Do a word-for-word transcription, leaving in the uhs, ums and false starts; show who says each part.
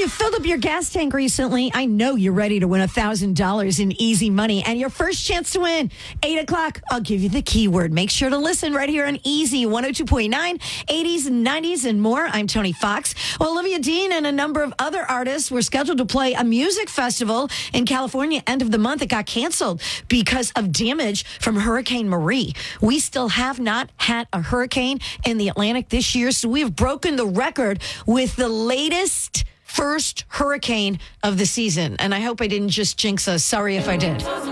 Speaker 1: you filled up your gas tank recently, I know you're ready to win one thousand dollars in easy money. And your first chance to win, eight o'clock, I'll give you the keyword. Make sure to listen right here on Easy one oh two point nine, eighties and nineties and more. I'm Tony Fox. Well, Olivia Dean and a number of other artists were scheduled to play a music festival in California end of the month. It got canceled because of damage from Hurricane Marie. We still have not had a hurricane in the Atlantic this year, so we have broken the record with the latest first hurricane of the season. And I hope I didn't just jinx us. Sorry if I did.